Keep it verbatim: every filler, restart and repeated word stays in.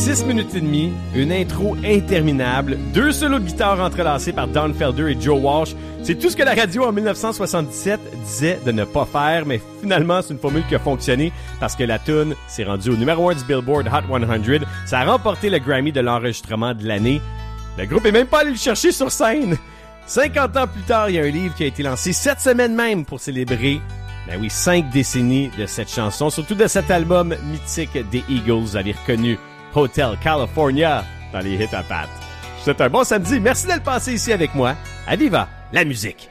six minutes et demie, une intro interminable, deux solos de guitare entrelacés par Don Felder et Joe Walsh. C'est tout ce que la radio en dix-neuf cent soixante-dix-sept disait de ne pas faire, mais finalement, c'est une formule qui a fonctionné parce que la tune s'est rendue au numéro un du Billboard Hot cent. Ça a remporté le Grammy de l'enregistrement de l'année. Le groupe est même pas allé le chercher sur scène. cinquante ans plus tard, il y a un livre qui a été lancé cette semaine même pour célébrer, ben oui, cinq décennies de cette chanson, surtout de cet album mythique des Eagles. Vous avez reconnu Hotel California dans les hits à pattes. Je vous souhaite un bon samedi. Merci de le passer ici avec moi. À Viva la musique!